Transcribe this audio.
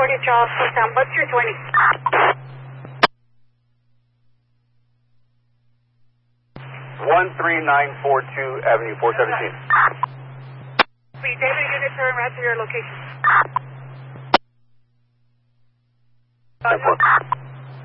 authority, Charles, push down. What's your 20? 13942 Avenue 417. Please, David, unit turn right to your location.